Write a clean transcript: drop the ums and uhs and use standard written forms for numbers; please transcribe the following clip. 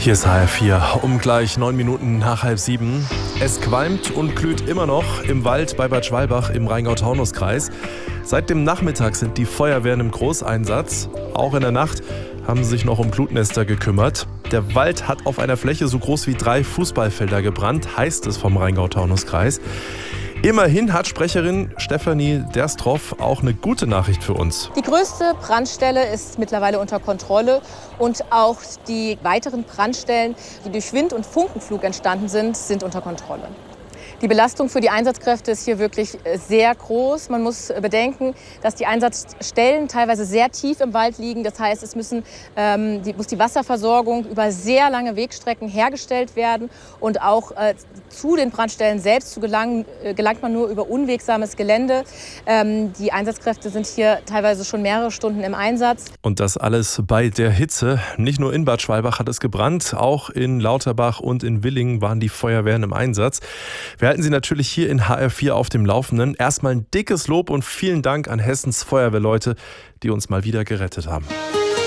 Hier ist HR4, um gleich 9 Minuten nach 6:30. Es qualmt und glüht immer noch im Wald bei Bad Schwalbach im Rheingau-Taunus-Kreis. Seit dem Nachmittag sind die Feuerwehren im Großeinsatz. Auch in der Nacht haben sie sich noch um Glutnester gekümmert. Der Wald hat auf einer Fläche so groß wie 3 Fußballfelder gebrannt, heißt es vom Rheingau-Taunus-Kreis. Immerhin hat Sprecherin Stefanie Derstroff auch eine gute Nachricht für uns. Die größte Brandstelle ist mittlerweile unter Kontrolle und auch die weiteren Brandstellen, die durch Wind- und Funkenflug entstanden sind unter Kontrolle. Die Belastung für die Einsatzkräfte ist hier wirklich sehr groß. Man muss bedenken, dass die Einsatzstellen teilweise sehr tief im Wald liegen. Das heißt, es muss die Wasserversorgung über sehr lange Wegstrecken hergestellt werden. Und auch zu den Brandstellen selbst zu gelangt man nur über unwegsames Gelände. Die Einsatzkräfte sind hier teilweise schon mehrere Stunden im Einsatz. Und das alles bei der Hitze. Nicht nur in Bad Schwalbach hat es gebrannt, auch in Lauterbach und in Willingen waren die Feuerwehren im Einsatz. Wir halten Sie natürlich hier in HR4 auf dem Laufenden. Erstmal ein dickes Lob und vielen Dank an Hessens Feuerwehrleute, die uns mal wieder gerettet haben.